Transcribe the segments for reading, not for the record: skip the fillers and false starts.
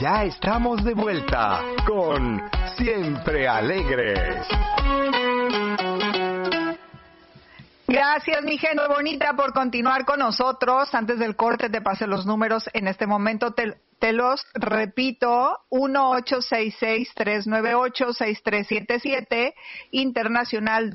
ya estamos de vuelta con Siempre Alegres. Gracias, mi gente bonita, por continuar con nosotros. Antes del corte te pasé los números. En este momento te los repito: 1-866-398-6377, internacional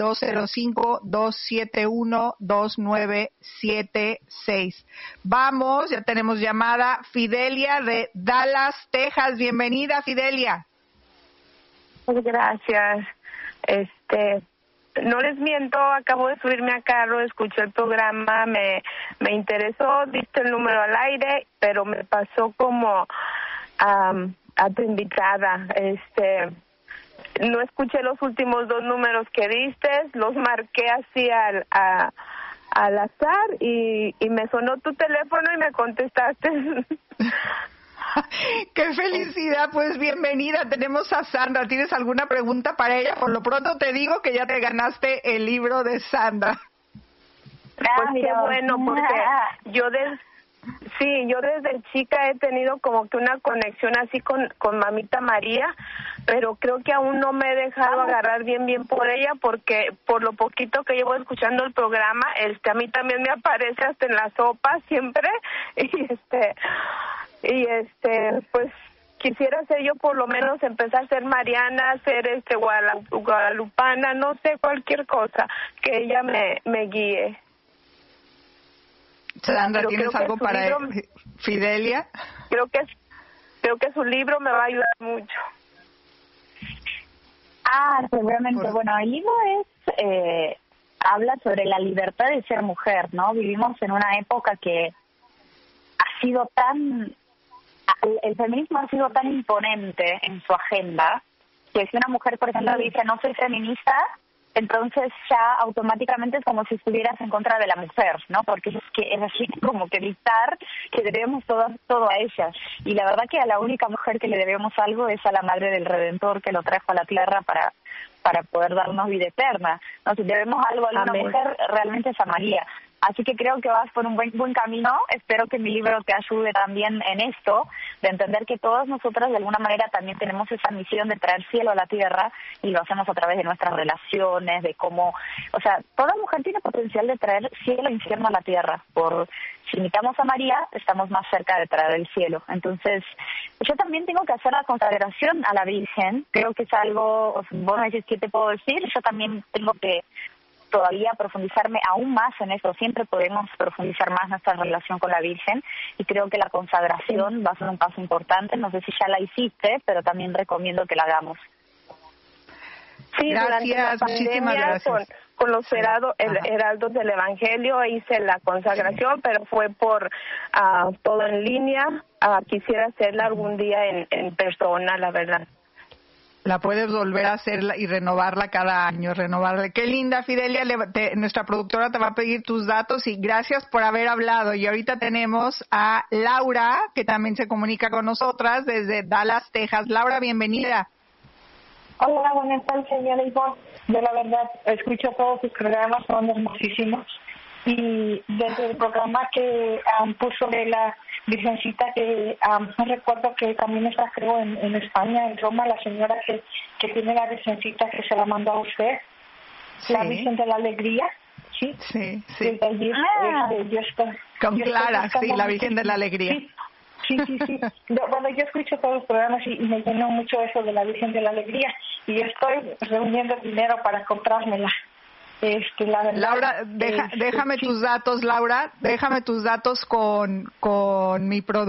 205-271-2976. Vamos, ya tenemos llamada. Fidelia de Dallas, Texas. Bienvenida, Fidelia. Gracias. No les miento, acabo de subirme a carro, escuché el programa, me interesó, diste el número al aire, pero me pasó como a tu invitada. No escuché los últimos dos números que diste, los marqué así al azar y me sonó tu teléfono y me contestaste. ¡Qué felicidad! Pues bienvenida. Tenemos a Sandra. ¿Tienes alguna pregunta para ella? Por lo pronto te digo que ya te ganaste el libro de Sandra. Pues qué bueno, porque yo desde chica he tenido como que una conexión así con Mamita María, pero creo que aún no me he dejado agarrar bien por ella, porque por lo poquito que llevo escuchando el programa, a mí también me aparece hasta en la sopa siempre, pues quisiera ser yo, por lo menos empezar a ser mariana, ser guadalupana, no sé, cualquier cosa que ella me guíe. Sandra, ¿tienes algo para Fidelia? Creo que su libro me va a ayudar mucho. Seguramente. Bueno, el libro habla sobre la libertad de ser mujer, ¿no? Vivimos en una época que ha sido el feminismo ha sido tan imponente en su agenda que si una mujer, por ejemplo, dice no soy feminista, entonces ya automáticamente es como si estuvieras en contra de la mujer, ¿no? Porque es así como que dictar que debemos todo a ella. Y la verdad que a la única mujer que le debemos algo es a la Madre del Redentor, que lo trajo a la tierra para poder darnos vida eterna. No, si debemos algo a una mujer, realmente es a María. Así que creo que vas por un buen camino. Espero que mi libro te ayude también en esto, de entender que todas nosotras de alguna manera también tenemos esa misión de traer cielo a la tierra, y lo hacemos a través de nuestras relaciones, de cómo, o sea, toda mujer tiene potencial de traer cielo e infierno a la tierra. Si imitamos a María, estamos más cerca de traer el cielo. Entonces, yo también tengo que hacer la consagración a la Virgen. Creo que es algo, vos me decís, ¿qué te puedo decir? Yo también tengo que todavía profundizarme aún más en eso. Siempre podemos profundizar más nuestra relación con la Virgen, y creo que la consagración va a ser un paso importante. No sé si ya la hiciste, pero también recomiendo que la hagamos. Sí, gracias, muchísimas gracias. Con los heraldos del Evangelio hice la consagración, pero fue por todo en línea. Quisiera hacerla algún día en persona, la verdad. La puedes volver a hacerla y renovarla cada año, renovarla. Qué linda, Fidelia. Nuestra productora te va a pedir tus datos, y gracias por haber hablado. Y ahorita tenemos a Laura, que también se comunica con nosotras desde Dallas, Texas. Laura, bienvenida. Hola, buenas tardes, señora Ivonne. Yo la verdad escucho todos sus programas, son hermosísimos. Y desde el programa que puso de la Virgencita, que no recuerdo que también está, creo, en España, en Roma, la señora que tiene la Virgencita, que se la mandó a usted, sí. La Virgen de la Alegría, ¿sí? Sí. Con Clara, sí, la Virgen de la Alegría. Sí. Bueno, yo escucho todos los programas y me llenó mucho eso de la Virgen de la Alegría, y yo estoy reuniendo dinero para comprármela. La verdad, Laura, déjame tus datos, Laura, déjame tus datos con mi productor.